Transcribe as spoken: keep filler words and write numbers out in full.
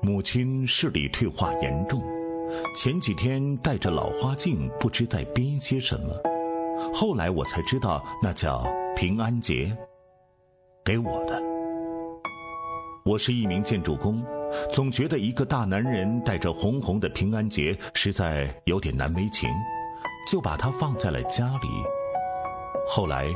母亲视力退化严重，前几天戴着老花镜，不知在编些什么。后来我才知道，那叫平安结，给我的。我是一名建筑工，总觉得一个大男人带着红红的平安结实在有点难为情，就把它放在了家里。后来